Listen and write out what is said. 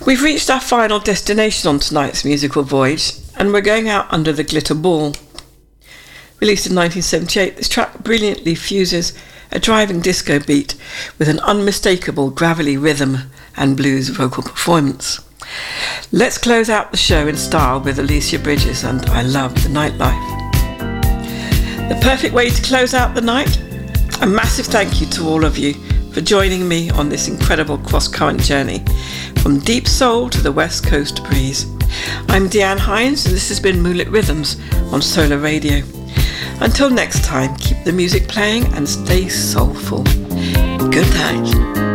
We've reached our final destination on tonight's musical voyage, and we're going out under the Glitter Ball. Released in 1978, this track brilliantly fuses a driving disco beat with an unmistakable gravelly rhythm and blues vocal performance. Let's close out the show in style with Alicia Bridges and I Love the Nightlife. The perfect way to close out the night. A massive thank you to all of you for joining me on this incredible cross-current journey from deep soul to the West Coast breeze. I'm Deanne Hines and this has been Moonlit Rhythms on Solar Radio. Until next time, keep the music playing and stay soulful. Good night.